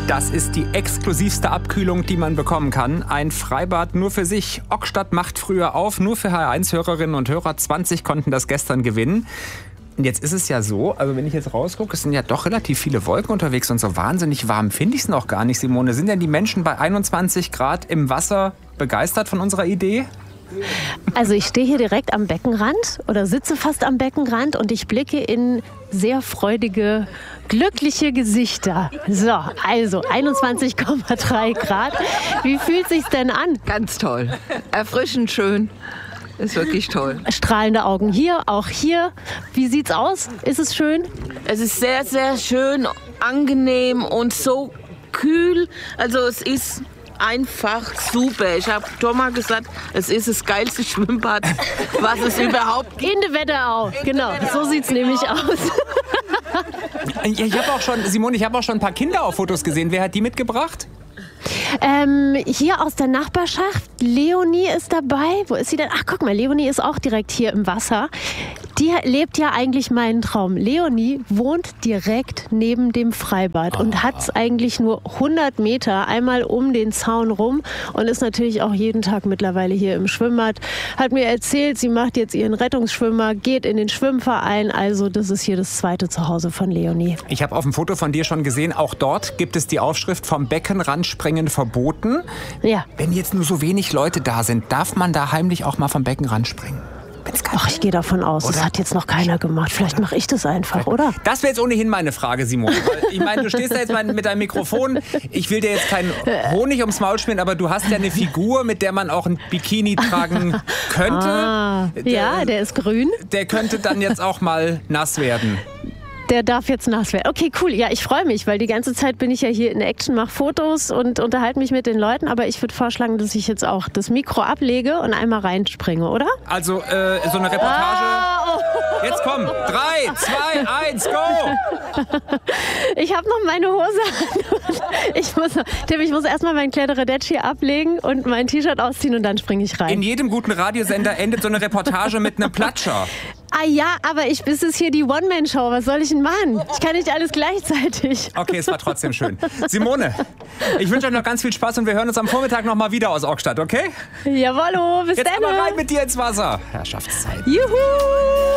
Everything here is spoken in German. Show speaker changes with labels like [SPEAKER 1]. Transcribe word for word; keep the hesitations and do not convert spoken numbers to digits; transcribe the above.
[SPEAKER 1] Das ist die exklusivste Abkühlung, die man bekommen kann. Ein Freibad nur für sich. Ockstadt macht früher auf, nur für H R eins Hörerinnen und Hörer. zwanzig konnten das gestern gewinnen. Und jetzt ist es ja so, also wenn ich jetzt rausgucke, es sind ja doch relativ viele Wolken unterwegs und so wahnsinnig warm finde ich es noch gar nicht, Simone. Sind denn die Menschen bei einundzwanzig Grad im Wasser begeistert von unserer Idee?
[SPEAKER 2] Also ich stehe hier direkt am Beckenrand oder sitze fast am Beckenrand und ich blicke in sehr freudige, glückliche Gesichter. So, also einundzwanzig Komma drei Grad. Wie fühlt sich's denn an?
[SPEAKER 3] Ganz toll. Erfrischend schön. Ist wirklich toll.
[SPEAKER 2] Strahlende Augen hier, auch hier. Wie sieht's aus? Ist es schön?
[SPEAKER 4] Es ist sehr, sehr schön, angenehm und so kühl. Also es ist einfach super. Ich habe Thomas gesagt, es ist das geilste Schwimmbad, was es überhaupt gibt.
[SPEAKER 2] In der Wetterau, genau. So sieht's nämlich aus.
[SPEAKER 1] Ich habe auch schon, Simone, ich habe auch schon ein paar Kinder auf Fotos gesehen. Wer hat die mitgebracht?
[SPEAKER 2] Ähm, hier aus der Nachbarschaft, Leonie ist dabei. Wo ist sie denn? Ach, guck mal, Leonie ist auch direkt hier im Wasser. Die lebt ja eigentlich meinen Traum. Leonie wohnt direkt neben dem Freibad und hat es eigentlich nur hundert Meter einmal um den Zaun rum und ist natürlich auch jeden Tag mittlerweile hier im Schwimmbad. Hat mir erzählt, sie macht jetzt ihren Rettungsschwimmer, geht in den Schwimmverein. Also das ist hier das zweite Zuhause von Leonie.
[SPEAKER 1] Ich habe auf dem Foto von dir schon gesehen, auch dort gibt es die Aufschrift vom Beckenrand springen verboten.
[SPEAKER 2] Ja.
[SPEAKER 1] Wenn jetzt nur so wenig Leute da sind, darf man da heimlich auch mal vom Beckenrand springen?
[SPEAKER 2] Ach, ich gehe davon aus,
[SPEAKER 1] oder?
[SPEAKER 2] Das hat jetzt noch keiner gemacht. Vielleicht mache ich das einfach, oder?
[SPEAKER 1] Das wäre jetzt ohnehin meine Frage, Simone. Ich meine, du stehst da jetzt mal mit deinem Mikrofon. Ich will dir jetzt keinen Honig ums Maul schmieren, aber du hast ja eine Figur, mit der man auch ein Bikini tragen könnte.
[SPEAKER 2] Ah, ja, der ist grün.
[SPEAKER 1] Der könnte dann jetzt auch mal nass werden.
[SPEAKER 2] Der darf jetzt nass werden. Okay, cool. Ja, ich freue mich, weil die ganze Zeit bin ich ja hier in Action, mache Fotos und unterhalte mich mit den Leuten. Aber ich würde vorschlagen, dass ich jetzt auch das Mikro ablege und einmal reinspringe, oder?
[SPEAKER 1] Also äh, so eine Reportage.
[SPEAKER 2] Ah, oh.
[SPEAKER 1] Jetzt komm. Drei, zwei, eins, go!
[SPEAKER 2] Ich habe noch meine Hose an. Ich muss, Tim, ich muss erstmal mein Kletteradetti ablegen und mein T-Shirt ausziehen und dann springe ich rein.
[SPEAKER 1] In jedem guten Radiosender endet so eine Reportage mit einem Platscher.
[SPEAKER 2] Ah ja, aber ich, das ist hier die One-Man-Show. Was soll ich denn machen? Ich kann nicht alles gleichzeitig.
[SPEAKER 1] Okay, es war trotzdem schön. Simone, ich wünsche euch noch ganz viel Spaß und wir hören uns am Vormittag noch mal wieder aus욕stadt, okay?
[SPEAKER 2] Jawollo, bis
[SPEAKER 1] Jetzt
[SPEAKER 2] dann.
[SPEAKER 1] aber rein mit dir ins Wasser. Herrschaftszeit.
[SPEAKER 2] Juhu!